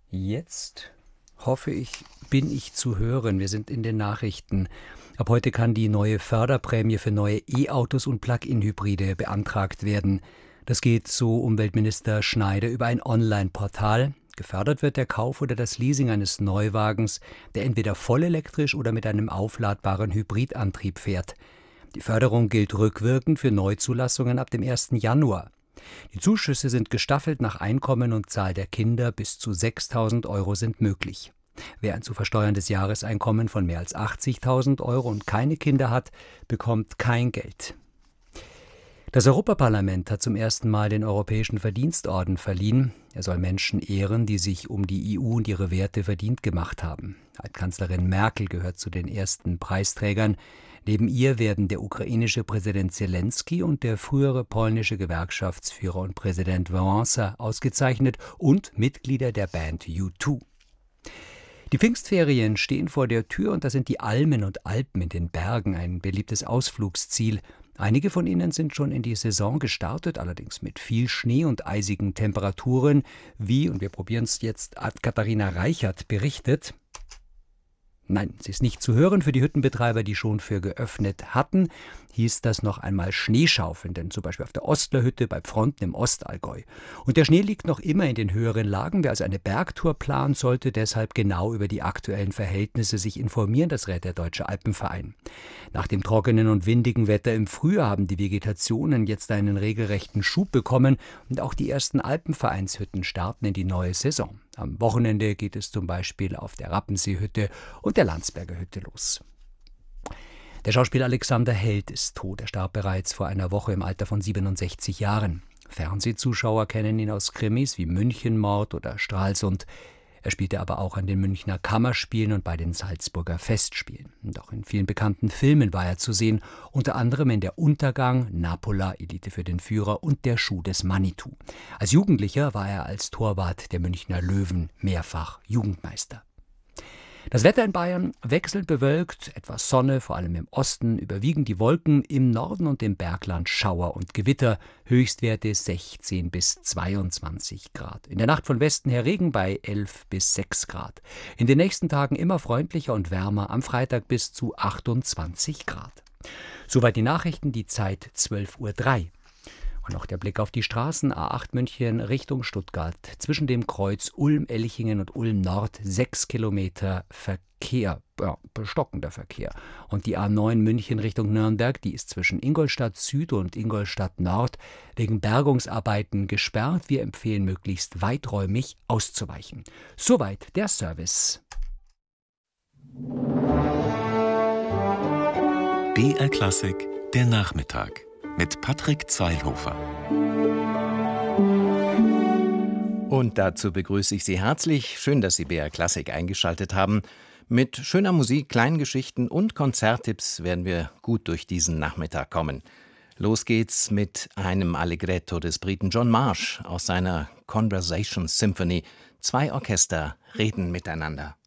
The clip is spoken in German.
Jetzt hoffe ich, bin ich zu hören. Wir sind in den Nachrichten. Ab heute kann die neue Förderprämie für neue E-Autos und Plug-in-Hybride beantragt werden. Das geht, so Umweltminister Schneider, über ein Online-Portal. Gefördert wird der Kauf oder das Leasing eines Neuwagens, der entweder vollelektrisch oder mit einem aufladbaren Hybridantrieb fährt. Die Förderung gilt rückwirkend für Neuzulassungen ab dem 1. Januar. Die Zuschüsse sind gestaffelt nach Einkommen und Zahl der Kinder. Bis zu 6.000 Euro sind möglich. Wer ein zu versteuerndes Jahreseinkommen von mehr als 80.000 Euro und keine Kinder hat, bekommt kein Geld. Das Europaparlament hat zum ersten Mal den Europäischen Verdienstorden verliehen. Er soll Menschen ehren, die sich um die EU und ihre Werte verdient gemacht haben. Altkanzlerin Merkel gehört zu den ersten Preisträgern. Neben ihr werden der ukrainische Präsident Zelensky und der frühere polnische Gewerkschaftsführer und Präsident Wałęsa ausgezeichnet und Mitglieder der Band U2. Die Pfingstferien stehen vor der Tür und da sind die Almen und Alpen in den Bergen ein beliebtes Ausflugsziel. Einige von ihnen sind schon in die Saison gestartet, allerdings mit viel Schnee und eisigen Temperaturen, wie, und wir probieren es jetzt, Katharina Reichert berichtet. Nein, sie ist nicht zu hören. Für die Hüttenbetreiber, die schon für geöffnet hatten, hieß das noch einmal Schneeschaufeln, denn zum Beispiel auf der Ostlerhütte bei Pfronten im Ostallgäu. Und der Schnee liegt noch immer in den höheren Lagen. Wer also eine Bergtour plant, sollte deshalb genau über die aktuellen Verhältnisse sich informieren, das rät der Deutsche Alpenverein. Nach dem trockenen und windigen Wetter im Frühjahr haben die Vegetationen jetzt einen regelrechten Schub bekommen und auch die ersten Alpenvereinshütten starten in die neue Saison. Am Wochenende geht es zum Beispiel auf der Rappenseehütte und der Landsberger Hütte los. Der Schauspieler Alexander Held ist tot. Er starb bereits vor einer Woche im Alter von 67 Jahren. Fernsehzuschauer kennen ihn aus Krimis wie Münchenmord oder Stralsund. Er spielte aber auch an den Münchner Kammerspielen und bei den Salzburger Festspielen. Und auch in vielen bekannten Filmen war er zu sehen, unter anderem in Der Untergang, Napola, Elite für den Führer und Der Schuh des Manitou. Als Jugendlicher war er als Torwart der Münchner Löwen mehrfach Jugendmeister. Das Wetter in Bayern wechselnd bewölkt, etwas Sonne, vor allem im Osten, überwiegend die Wolken, im Norden und im Bergland Schauer und Gewitter, Höchstwerte 16 bis 22 Grad. In der Nacht von Westen her Regen bei 11 bis 6 Grad. In den nächsten Tagen immer freundlicher und wärmer, am Freitag bis zu 28 Grad. Soweit die Nachrichten, die Zeit 12:03 Uhr. Und noch der Blick auf die Straßen. A8 München Richtung Stuttgart. Zwischen dem Kreuz Ulm-Elchingen und Ulm-Nord 6 Kilometer Verkehr, stockender Verkehr. Und die A9 München Richtung Nürnberg, die ist zwischen Ingolstadt Süd und Ingolstadt Nord wegen Bergungsarbeiten gesperrt. Wir empfehlen, möglichst weiträumig auszuweichen. Soweit der Service. BR Klassik, der Nachmittag. Mit Patrick Zeilhofer. Und dazu begrüße ich Sie herzlich. Schön, dass Sie BR Klassik eingeschaltet haben. Mit schöner Musik, kleinen Geschichten und Konzerttipps werden wir gut durch diesen Nachmittag kommen. Los geht's mit einem Allegretto des Briten John Marsh aus seiner Conversation Symphony. 2 Orchester reden miteinander.